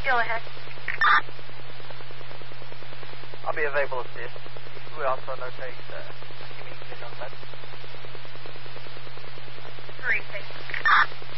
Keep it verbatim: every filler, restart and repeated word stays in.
Go ahead. I'll be available at this. We also notate uh,